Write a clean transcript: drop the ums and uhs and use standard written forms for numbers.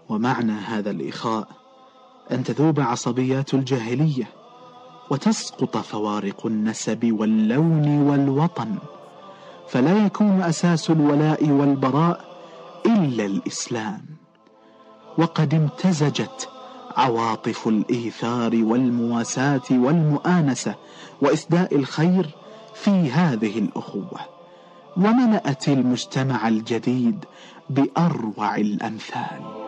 ومعنى هذا الإخاء أن تذوب عصبيات الجاهلية وتسقط فوارق النسب واللون والوطن، فلا يكون أساس الولاء والبراء إلا الإسلام. وقد امتزجت عواطف الإيثار والمواساة والمؤانسة وإسداء الخير في هذه الأخوة، وملأت المجتمع الجديد بأروع الأمثال.